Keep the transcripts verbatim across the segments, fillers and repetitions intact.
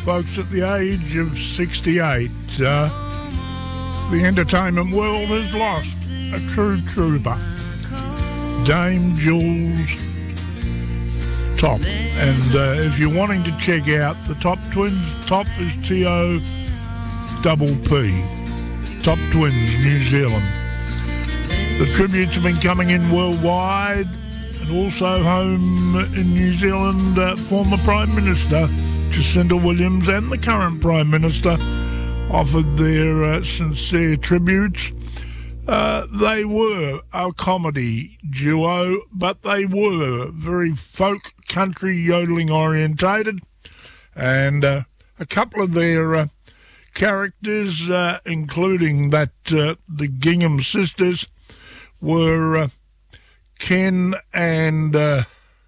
folks, at the age of sixty-eight, uh, the entertainment world has lost a true trooper, Dame Jules Top. And uh, if you're wanting to check out the Top Twins, Top is T O P P, Top Twins, New Zealand. The tributes have been coming in worldwide, and also home in New Zealand, uh, former Prime Minister Jacinda Williams and the current Prime Minister offered their uh, sincere tributes. Uh, they were a comedy duo, but they were very folk country yodeling orientated, and uh, a couple of their uh, characters, uh, including that uh, the Gingham sisters, were uh, Ken and uh,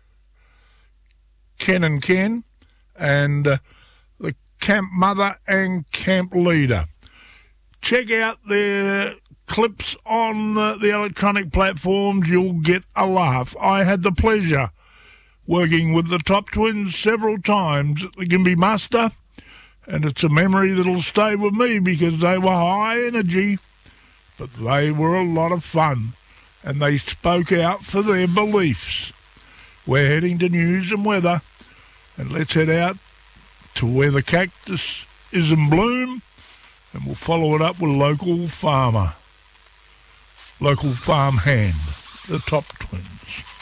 Ken and Ken, and uh, the camp mother and camp leader. Check out their clips on uh, the electronic platforms. You'll get a laugh. I had the pleasure working with the Top Twins several times at the Gympie Muster, and it's a memory that'll stay with me because they were high energy, but they were a lot of fun, and they spoke out for their beliefs. We're heading to news and weather, and let's head out to where the cactus is in bloom, and we'll follow it up with local farmer, local farm hand, the Top Twins.